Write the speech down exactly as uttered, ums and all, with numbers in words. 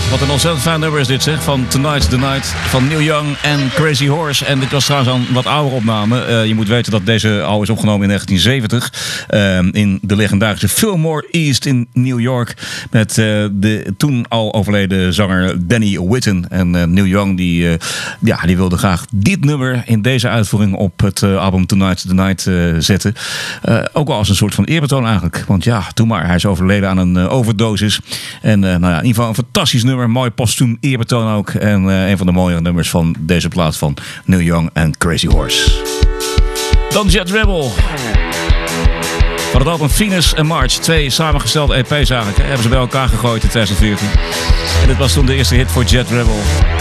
Wat een ontzettend fijn nummer is dit, zeg. Van Tonight's the Night van Neil Young en Crazy Horse. En dit was trouwens een wat oudere opname. Uh, je moet weten dat deze al is opgenomen in negentien zeventig. Uh, in de legendarische Fillmore East in New York. Met uh, de toen al overleden zanger Danny Whitten. En uh, Neil Young die, uh, ja, die wilde graag dit nummer in deze uitvoering op het uh, album Tonight's the Night uh, zetten. Uh, ook wel als een soort van eerbetoon eigenlijk. Want ja, toen maar. Hij is overleden aan een uh, overdosis. En uh, nou ja, in ieder geval een fantastisch nummer. Mooi postuum eerbetoon ook. En uh, een van de mooiere nummers van deze plaat van Neil Young en Crazy Horse. Dan Jet Rebel. Van het album Venus en March. Twee samengestelde E P's eigenlijk. Hè. Hebben ze bij elkaar gegooid in twintig veertien. En dit was toen de eerste hit voor Jet Rebel.